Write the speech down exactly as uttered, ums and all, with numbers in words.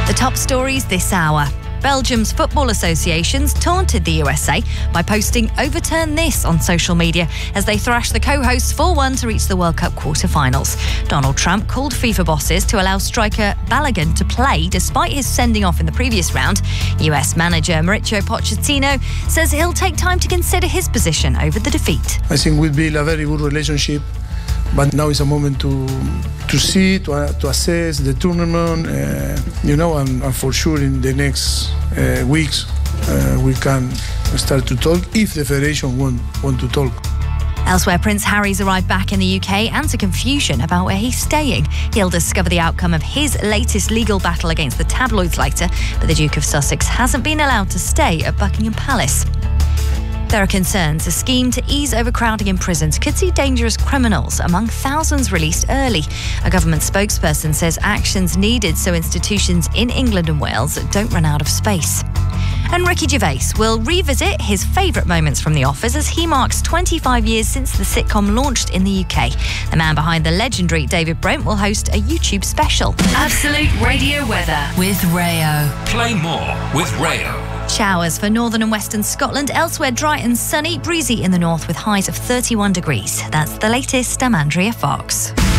The top stories this hour. Belgium's football associations taunted the U S A by posting "overturn this" on social media as they thrashed the co-hosts four one to reach the World Cup quarter-finals. Donald Trump called FIFA bosses to allow striker Balogun to play despite his sending off in the previous round. U S manager Mauricio Pochettino says he'll take time to consider his position over the defeat. I think we built a very good relationship, but now is a moment to to see, to, uh, to assess the tournament, uh, you know, and, and for sure in the next uh, weeks uh, we can start to talk if the federation want, want to talk. Elsewhere, Prince Harry's arrived back in the U K and to confusion about where he's staying. He'll discover the outcome of his latest legal battle against the tabloids later, but the Duke of Sussex hasn't been allowed to stay at Buckingham Palace. There are concerns a scheme to ease overcrowding in prisons could see dangerous criminals among thousands released early. A government spokesperson says actions needed so institutions in England and Wales don't run out of space. And Ricky Gervais will revisit his favourite moments from The Office as he marks twenty-five years since the sitcom launched in the U K. The man behind the legendary David Brent will host a YouTube special. Absolute Radio Weather with Rayo. Play more with Rayo. Showers for northern and western Scotland. Elsewhere, dry and sunny, breezy in the north with highs of thirty-one degrees. That's the latest. I'm Andrea Fox.